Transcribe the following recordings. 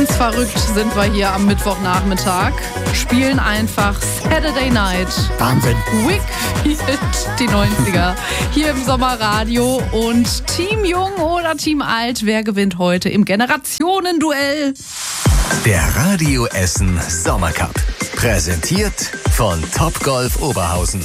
Ganz verrückt sind wir hier am Mittwochnachmittag. Spielen einfach Saturday Night. Wahnsinn. Wickfield, die 90er. Hier im Sommerradio. Und Team Jung oder Team Alt, wer gewinnt heute im Generationenduell? Der Radio Essen Sommercup. Präsentiert von Topgolf Oberhausen.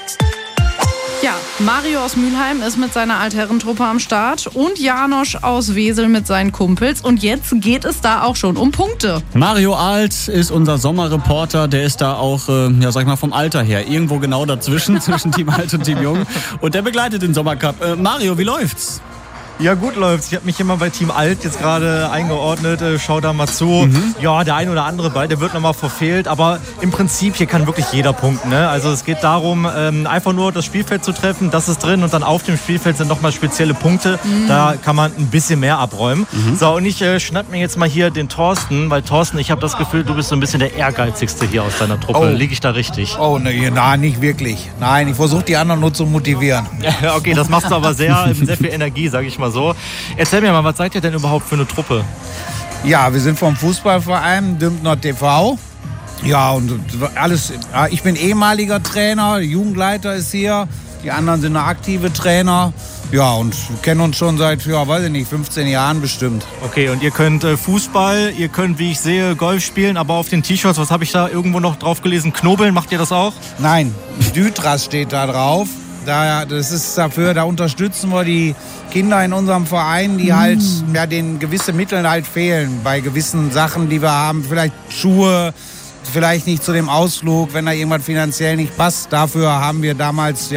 Ja, Mario aus Mülheim ist mit seiner Altherrentruppe am Start und Janosch aus Wesel mit seinen Kumpels. Und jetzt geht es da auch schon um Punkte. Mario Alt ist unser Sommerreporter, der ist da auch, vom Alter her, irgendwo genau dazwischen, zwischen Team Alt und Team Jung. Und der begleitet den Sommercup. Mario, wie läuft's? Ja, gut läuft's. Ich habe mich immer bei Team Alt jetzt gerade eingeordnet. Schau da mal zu. Ja, der ein oder andere Ball, der wird nochmal verfehlt. Aber im Prinzip, hier kann wirklich jeder punkten. Ne? Also es geht darum, einfach nur das Spielfeld zu treffen. Das ist drin. Und dann auf dem Spielfeld sind nochmal spezielle Punkte. Da kann man ein bisschen mehr abräumen. So, und ich schnapp mir jetzt mal hier den Thorsten. Weil Thorsten, ich habe das Gefühl, du bist so ein bisschen der Ehrgeizigste hier aus deiner Truppe. Liege ich da richtig? Oh, nein, nicht wirklich. Nein, ich versuche die anderen nur zu motivieren. Ja, okay, das machst du aber sehr viel Energie, sage ich mal so. Erzähl mir mal, was seid ihr denn überhaupt für eine Truppe? Ja, wir sind vom Fußballverein Dümpner TV. Ja, und alles. Ich bin ehemaliger Trainer, Jugendleiter ist hier. Die anderen sind aktive Trainer. Ja, und wir kennen uns schon seit, 15 Jahren bestimmt. Okay, und ihr könnt Fußball, ihr könnt, wie ich sehe, Golf spielen, aber auf den T-Shirts, was habe ich da irgendwo noch drauf gelesen? Knobeln, macht ihr das auch? Nein, Dütras steht da drauf. Das ist dafür, da unterstützen wir die Kinder in unserem Verein, die halt, denen gewisse Mittel halt fehlen bei gewissen Sachen, die wir haben. Vielleicht Schuhe, vielleicht nicht zu dem Ausflug, wenn da irgendwas finanziell nicht passt. Dafür haben wir damals,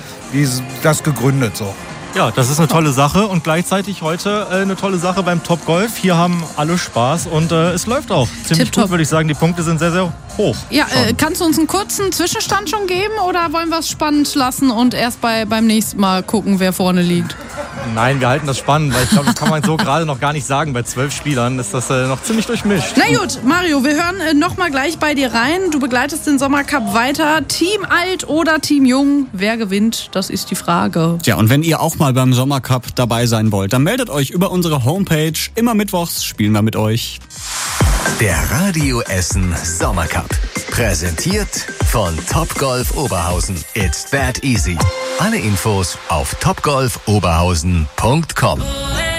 das gegründet so. Ja, das ist eine tolle Sache und gleichzeitig heute eine tolle Sache beim Topgolf. Hier haben alle Spaß und es läuft auch ziemlich gut, würde ich sagen. Die Punkte sind sehr, sehr hoch. Ja, kannst du uns einen kurzen Zwischenstand schon geben oder wollen wir es spannend lassen und erst beim nächsten Mal gucken, wer vorne liegt? Nein, wir halten das spannend, weil ich glaube, das kann man so gerade noch gar nicht sagen. Bei 12 Spielern ist das noch ziemlich durchmischt. Na gut, Mario, wir hören noch mal gleich bei dir rein. Du begleitest den Sommercup weiter. Team Alt oder Team Jung? Wer gewinnt? Das ist die Frage. Tja, und wenn ihr auch mal beim Sommercup dabei sein wollt, dann meldet euch über unsere Homepage. Immer mittwochs spielen wir mit euch. Der Radio Essen Sommercup. Präsentiert von Topgolf Oberhausen. It's that easy. Alle Infos auf topgolfoberhausen.com.